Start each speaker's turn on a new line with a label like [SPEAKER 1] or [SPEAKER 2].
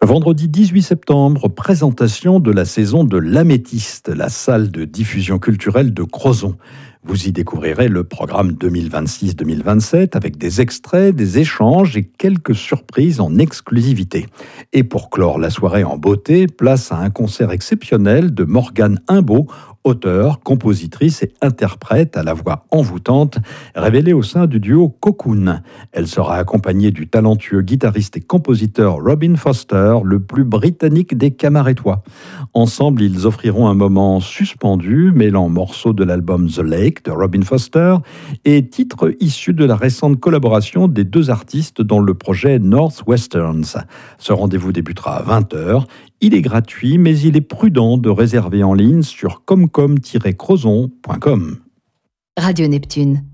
[SPEAKER 1] Vendredi 18 septembre, présentation de la saison de l'Améthyste, la salle de diffusion culturelle de Crozon. Vous y découvrirez le programme 2026-2027 avec des extraits, des échanges et quelques surprises en exclusivité. Et pour clore la soirée en beauté, place à un concert exceptionnel de Morgane Imbaud, auteure, compositrice et interprète à la voix envoûtante, révélée au sein du duo Cocoon. Elle sera accompagnée du talentueux guitariste et compositeur Robin Foster, le plus britannique des Camarettois. Ensemble, ils offriront un moment suspendu, mêlant morceaux de l'album The Lake de Robin Foster et titres issus de la récente collaboration des deux artistes dans le projet Northwesterns. Ce rendez-vous débutera à 20h. Il est gratuit, mais il est prudent de réserver en ligne sur comcom-crozon.com.
[SPEAKER 2] Radio Neptune.